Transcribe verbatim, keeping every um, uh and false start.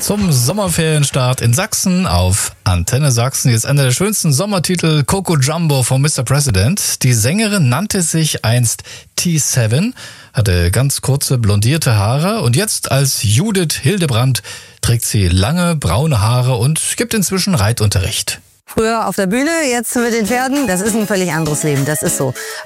Zum Sommerferienstart in Sachsen auf Antenne Sachsen. Jetzt einer der schönsten Sommertitel, Coco Jumbo von Mister President. Die Sängerin nannte sich einst T sieben, hatte ganz kurze blondierte Haare und jetzt als Judith Hildebrandt trägt sie lange braune Haare und gibt inzwischen Reitunterricht. Früher auf der Bühne, jetzt mit den Pferden, das ist ein völlig anderes Leben, das ist so.